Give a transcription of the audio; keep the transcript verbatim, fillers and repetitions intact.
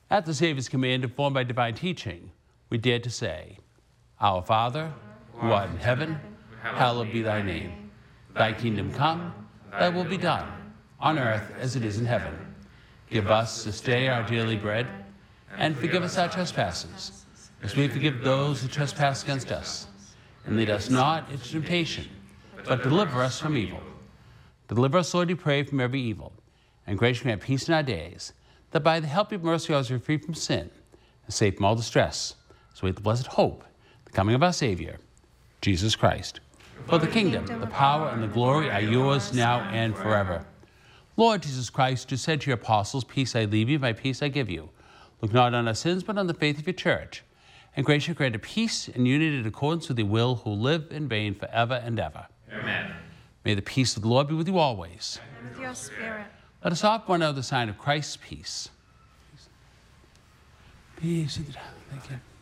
At the Savior's command, informed by divine teaching, we dare to say, Our Father, who art in heaven, hallowed be thy name. Thy kingdom come, thy will be done, on earth as it is in heaven. Give us this day our daily bread, and forgive us our trespasses, as we forgive those who trespass against us. And lead us not into temptation, but deliver us from evil. Deliver us, Lord, we pray, from every evil, and graciously grant peace in our days, that by the help of mercy we are free from sin, and safe from all distress, so we have the blessed hope, the coming of our Savior, Jesus Christ. For the kingdom, the power, and the glory are yours now and forever. Lord Jesus Christ, who said to your apostles, Peace I leave you, my peace I give you, look not on our sins, but on the faith of your church, and graciously grant a peace and unity in accordance with your will, who live and reign forever and ever. Amen. May the peace of the Lord be with you always. And with your spirit. Let us offer one another the sign of Christ's peace. Peace. Thank you.